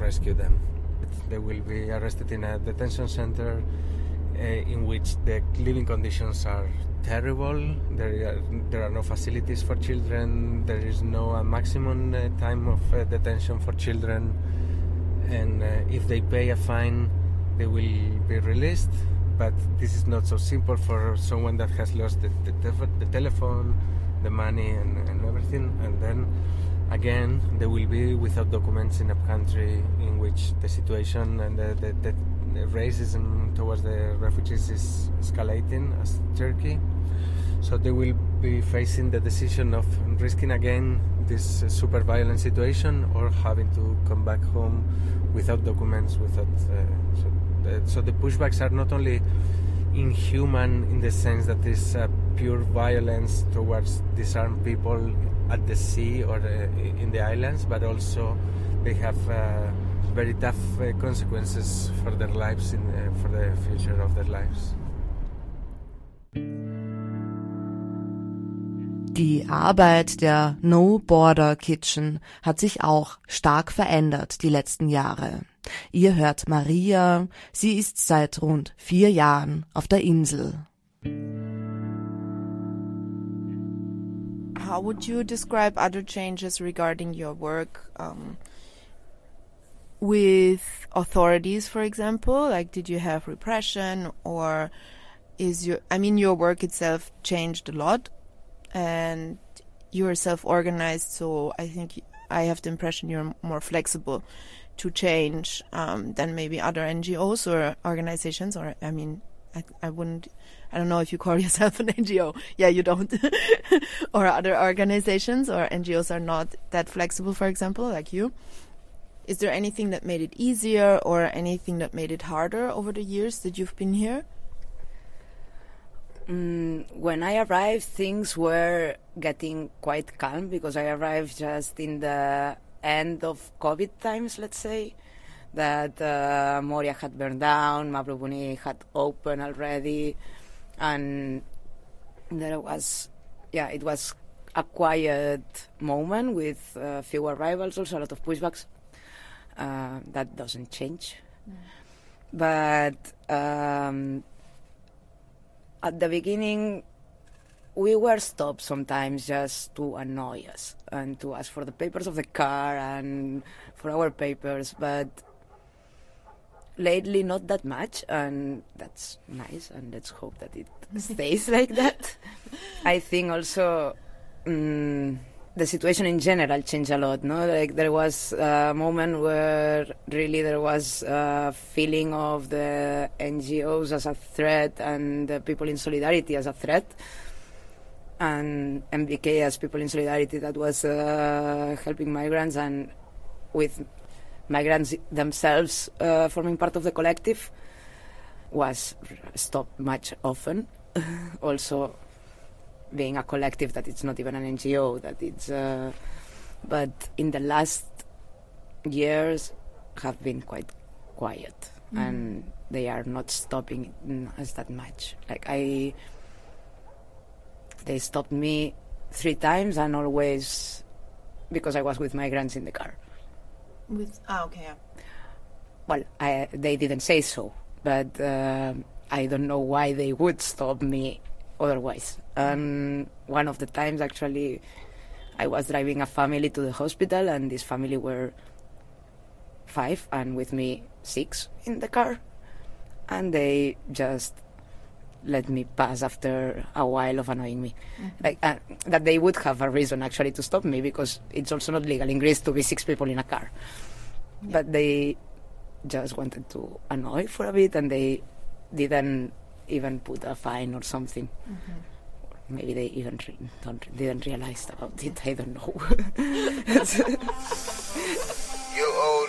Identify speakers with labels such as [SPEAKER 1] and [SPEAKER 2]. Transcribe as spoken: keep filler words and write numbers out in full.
[SPEAKER 1] rescue them. They will be arrested in a detention center uh, in which the living conditions are terrible. There are, there are no facilities for children. There is no uh, maximum uh, time of uh, detention for children. And uh, if they pay a fine, they will be released. But this is not so simple for someone that has lost the, the, the telephone, the money, and, and everything. And then again, they will be without documents in a country in which the situation and the, the, the, the racism towards the refugees is escalating, as Turkey. So they will be facing the decision of risking again this uh, super violent situation or having to come back home without documents, without. Uh, so, uh, so the pushbacks are not only inhuman in the sense that it's uh, pure violence towards disarmed people at the sea or uh, in the islands, but also they have uh, very tough uh, consequences for their lives, in, uh, for the future of their lives.
[SPEAKER 2] Die Arbeit der No Border Kitchen hat sich auch stark verändert die letzten Jahre. Ihr hört Maria, sie ist seit rund vier Jahren auf der Insel.
[SPEAKER 3] How would you describe other changes regarding your work um, with authorities, for example? Like, did you have repression, or is your, I mean, your work itself changed a lot, and you're self-organized, so I think I have the impression you're more flexible to change um, than maybe other N G Os or organizations, or, I mean, I, I wouldn't, I don't know if you call yourself an N G O. Yeah, you don't. Or other organizations or N G Os are not that flexible, for example, like you. Is there anything that made it easier or anything that made it harder over the years that you've been here?
[SPEAKER 4] Mm, when I arrived, things were getting quite calm because I arrived just in the end of COVID times, let's say, that uh, Moria had burned down, Mavropuni had opened already, and there was, yeah, it was a quiet moment with uh, few arrivals, also a lot of pushbacks. Uh, that doesn't change. Mm. But um, at the beginning, we were stopped sometimes just to annoy us and to ask for the papers of the car and for our papers, but lately not that much, and that's nice, and let's hope that it stays like that. I think also um, the situation in general changed a lot, no? Like, there was a moment where really there was a feeling of the N G Os as a threat and the people in solidarity as a threat, and M B K as people in solidarity that was uh, helping migrants, and with migrants themselves uh, forming part of the collective was stopped much often. Also being a collective that it's not even an N G O, that it's uh, but in the last years have been quite quiet, mm. and they are not stopping us that much. Like, I they stopped me three times, and always because I was with migrants in the car.
[SPEAKER 3] With ah okay. Yeah.
[SPEAKER 4] Well, I, they didn't say so, but uh, I don't know why they would stop me otherwise. And one of the times, actually, I was driving a family to the hospital, and this family were five, and with me six in the car, and they just let me pass after a while of annoying me. Mm-hmm. Like uh, that they would have a reason actually to stop me, because it's also not legal in Greece to be six people in a car. Yeah. But they just wanted to annoy for a bit, and they didn't even put a fine or something. Mm-hmm. Maybe they even re- don't, didn't realize about it. I don't know.
[SPEAKER 5] You owe